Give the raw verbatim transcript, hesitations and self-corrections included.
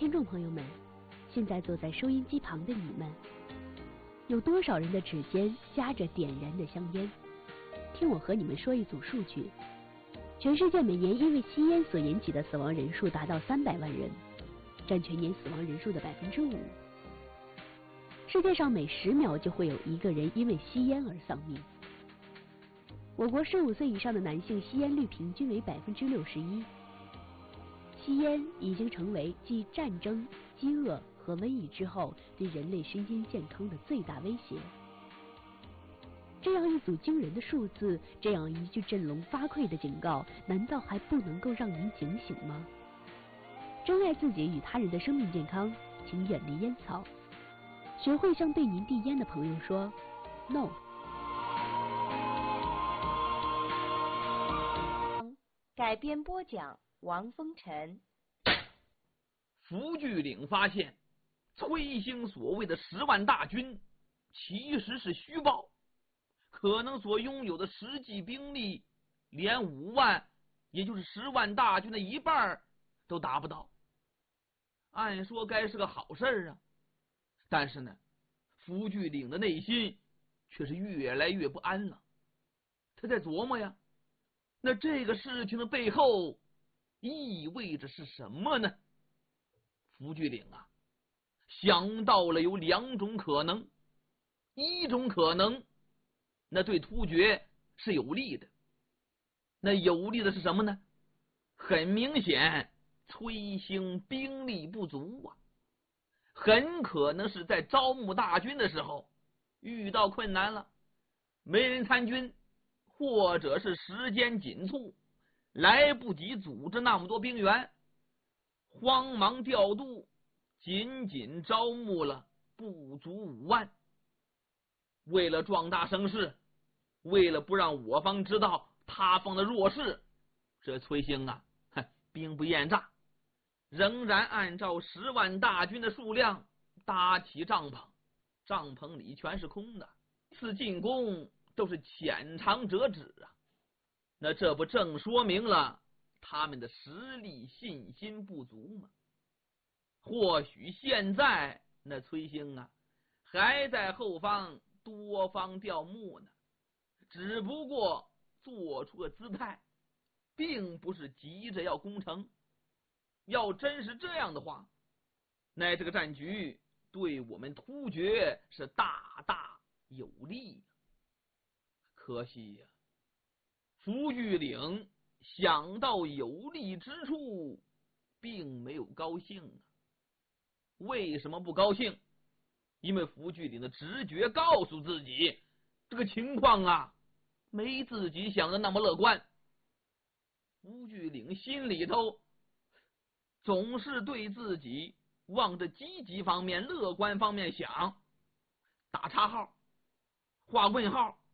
听众朋友们，现在坐在收音机旁的你们，有多少人的指尖夹着点燃的香烟？听我和你们说一组数据：全世界每年因为吸烟所引起的死亡人数达到三百万人，占全年死亡人数的百分之五。世界上每十秒就会有一个人因为吸烟而丧命。我国十五岁以上的男性吸烟率平均为百分之六十一。吸烟已经成为继战争、饥饿和瘟疫之后对人类身心健康的最大威胁。这样一组惊人的数字，这样一句振聋发聩的警告，难道还不能够让您警醒吗？珍爱自己与他人的生命健康，请远离烟草，学会向对您递烟的朋友说 no。 改编播讲王风尘。 福聚岭发现崔兴所谓的十万大军其实是虚报，可能所拥有的实际兵力连五万，也就是十万大军的一半都达不到。按说该是个好事啊，但是呢，福聚岭的内心却是越来越不安了。他在琢磨呀，那这个事情的背后意味着是什么呢？福聚岭啊，想到了有两种可能。一种可能，那对突厥是有利的。那有利的是什么呢？很明显，崔兴兵力不足啊，很可能是在招募大军的时候遇到困难了，没人参军，或者是时间紧促，来不及组织那么多兵员，慌忙调度，仅仅招募了不足五万。为了壮大声势，为了不让我方知道他方的弱势，这崔兴啊，兵不厌诈，仍然按照十万大军的数量搭起帐篷，帐篷里全是空的，次进攻都是浅尝辄止啊。那这不正说明了他们的实力信心不足吗？或许现在那崔兴啊，还在后方多方调募呢，只不过做出个姿态，并不是急着要攻城。要真是这样的话，那这个战局对我们突厥是大大有利。可惜呀、啊，福聚岭想到有利之处，并没有高兴啊。为什么不高兴？因为福聚岭的直觉告诉自己，这个情况啊，没自己想的那么乐观。福聚岭心里头总是对自己往着积极方面、乐观方面想，打叉号、画问号，